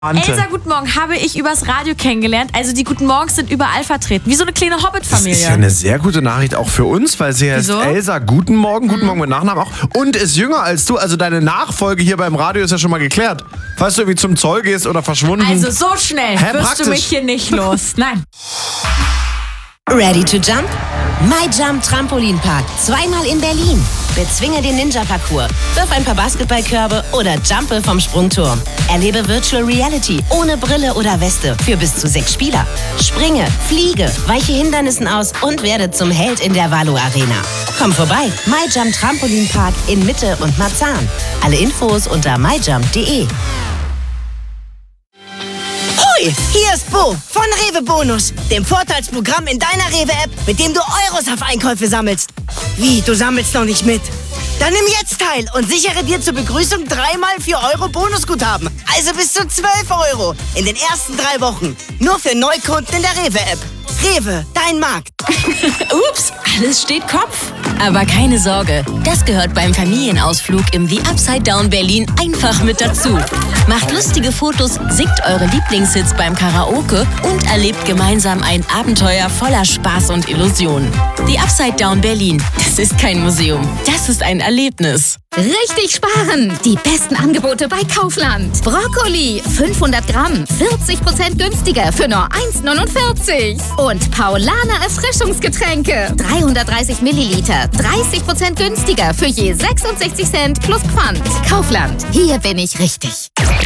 Elsa, guten Morgen, habe ich übers Radio kennengelernt. Also die Guten Morgens sind überall vertreten, wie so eine kleine Hobbit-Familie. Das ist ja eine sehr gute Nachricht auch für uns, weil sie heißt Elsa, guten Morgen mit Nachnamen auch und ist jünger als du. Also deine Nachfolge hier beim Radio ist ja schon mal geklärt. Falls du irgendwie zum Zoll gehst oder verschwunden. Also so schnell wirst du mich hier nicht los. Nein. Ready to jump? My Jump Trampolinpark. Zweimal in Berlin. Bezwinge den Ninja-Parcours, wirf ein paar Basketballkörbe oder jumpe vom Sprungturm. Erlebe Virtual Reality ohne Brille oder Weste für bis zu 6 Spieler. Springe, fliege, weiche Hindernissen aus und werde zum Held in der Valo Arena. Komm vorbei, My Jump Trampolinpark in Mitte und Marzahn. Alle Infos unter myjump.de. Hoi, hier ist Bo von Rewe Bonus, dem Vorteilsprogramm in deiner Rewe-App, mit dem du Euros auf Einkäufe sammelst. Wie, du sammelst noch nicht mit? Dann nimm jetzt teil und sichere dir zur Begrüßung 3x 4 Euro Bonusguthaben. Also bis zu 12 Euro in den ersten 3 Wochen. Nur für Neukunden in der Rewe-App. Rewe, dein Markt. Ups, alles steht Kopf. Aber keine Sorge, das gehört beim Familienausflug im The Upside Down Berlin einfach mit dazu. Macht lustige Fotos, singt eure Lieblingshits beim Karaoke und erlebt gemeinsam ein Abenteuer voller Spaß und Illusionen. The Upside Down Berlin, das ist kein Museum, das ist ein Erlebnis. Richtig sparen! Die besten Angebote bei Kaufland. Brokkoli, 500 Gramm, 40% günstiger für nur 1,49. Und Paulaner Erfrischungsgetränke, 330 Milliliter, 30% günstiger für je 66 Cent plus Pfand. Kaufland, hier bin ich richtig.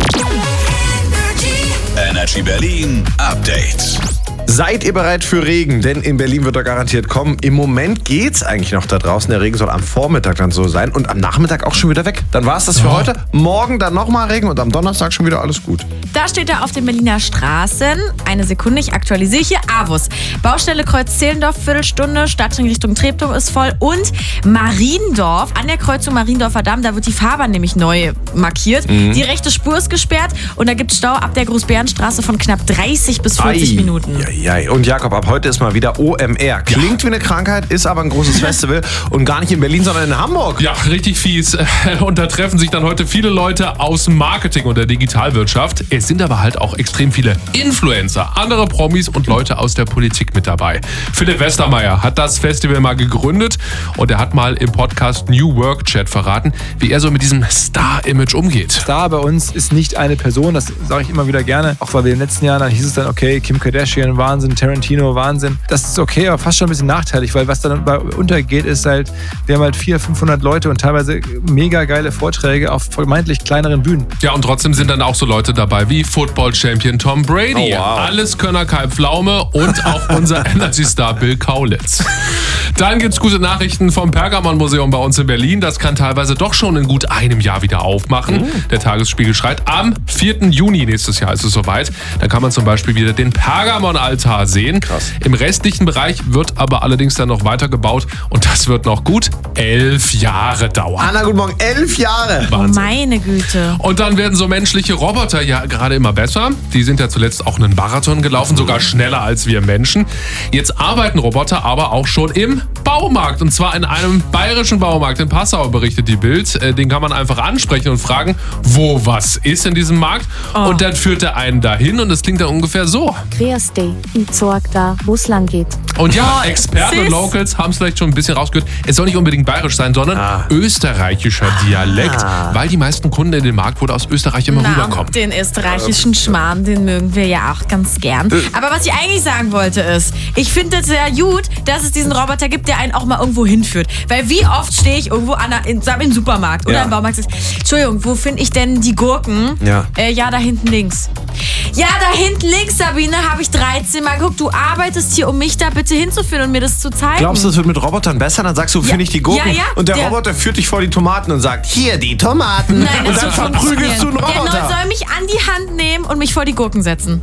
Energy Berlin Update. Seid ihr bereit für Regen? Denn in Berlin wird er garantiert kommen. Im Moment geht's eigentlich noch da draußen. Der Regen soll am Vormittag dann so sein und am Nachmittag auch schon wieder weg. Dann war's das für heute. Morgen dann nochmal Regen und am Donnerstag schon wieder alles gut. Da steht er auf den Berliner Straßen. Eine Sekunde, ich aktualisiere hier. AWUS. Baustelle Kreuz Zehlendorf, Viertelstunde. Stadtring Richtung Treptow ist voll. Und Mariendorf, an der Kreuzung Mariendorfer Damm, da wird die Fahrbahn nämlich neu markiert. Die rechte Spur ist gesperrt und da gibt's Stau ab der Großbärenstraße von knapp 30 bis 40 Minuten. Ja. Und Jakob, ab heute ist mal wieder OMR. Klingt wie eine Krankheit, ist aber ein großes Festival und gar nicht in Berlin, sondern in Hamburg. Ja, richtig fies. Und da treffen sich dann heute viele Leute aus Marketing und der Digitalwirtschaft. Es sind aber halt auch extrem viele Influencer, andere Promis und Leute aus der Politik mit dabei. Philipp Westermeier hat das Festival mal gegründet und er hat mal im Podcast New Work Chat verraten, wie er so mit diesem Star-Image umgeht. Star bei uns ist nicht eine Person, das sage ich immer wieder gerne. Auch weil wir in den letzten Jahren, dann hieß es dann, okay, Kim Kardashian, Wahnsinn, Tarantino, Wahnsinn. Das ist okay, aber fast schon ein bisschen nachteilig, weil was dann untergeht, ist halt, wir haben halt 400-500 Leute und teilweise mega geile Vorträge auf vermeintlich kleineren Bühnen. Ja, und trotzdem sind dann auch so Leute dabei wie Football-Champion Tom Brady, Alleskönner Kai Pflaume und auch unser Energy-Star Bill Kaulitz. Dann gibt's gute Nachrichten vom Pergamon-Museum bei uns in Berlin. Das kann teilweise doch schon in gut einem Jahr wieder aufmachen. Der Tagesspiegel schreibt, am 4. Juni nächstes Jahr ist es soweit. Da kann man zum Beispiel wieder den Pergamon-Altar sehen. Krass. Im restlichen Bereich wird aber allerdings dann noch weitergebaut und das wird noch gut 11 Jahre dauern. Anna, guten Morgen, 11 Jahre. Wahnsinn. Oh, meine Güte. Und dann werden so menschliche Roboter ja gerade immer besser. Die sind ja zuletzt auch einen Marathon gelaufen, sogar schneller als wir Menschen. Jetzt arbeiten Roboter aber auch schon im Baumarkt und zwar in einem bayerischen Baumarkt in Passau, berichtet die Bild. Den kann man einfach ansprechen und fragen, wo was ist in diesem Markt. Und dann führt er einen dahin und es klingt dann ungefähr so. Grüß dich, ich zeig da, wo es lang geht. Und ja, Experten und Locals haben es vielleicht schon ein bisschen rausgehört. Es soll nicht unbedingt bayerisch sein, sondern österreichischer Dialekt, weil die meisten Kunden in den Markt wohl aus Österreich immer rüberkommen. Den österreichischen Schmarrn, den mögen wir ja auch ganz gern. Aber was ich eigentlich sagen wollte ist, ich finde es sehr gut, dass es diesen Roboter gibt, der einen auch mal irgendwo hinführt. Weil wie oft stehe ich irgendwo im Supermarkt oder im Baumarkt und sage, Entschuldigung, wo finde ich denn die Gurken? Ja, da hinten links. Ja, da hinten links, Sabine, habe ich 13 Mal geguckt. Du arbeitest hier, um mich da bitte hinzuführen und mir das zu zeigen. Glaubst du, das wird mit Robotern besser? Dann sagst du, finde ich die Gurken. Ja, und der Roboter führt dich vor die Tomaten und sagt, hier die Tomaten. Nein, und dann verprügelst du einen Roboter. Der soll mich an die Hand nehmen und mich vor die Gurken setzen.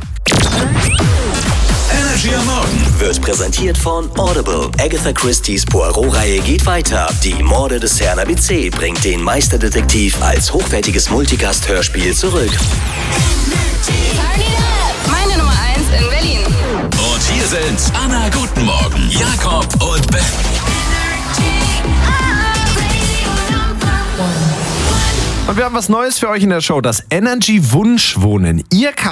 Energy am Morgen wird präsentiert von Audible. Agatha Christie's Poirot-Reihe geht weiter. Die Morde des Herrn ABC bringt den Meisterdetektiv als hochwertiges Multicast-Hörspiel zurück. Meine Nummer 1 in Berlin. Und hier sind Anna, guten Morgen, Jakob und Ben. Und wir haben was Neues für euch in der Show. Das Energy Wunschwohnen. Ihr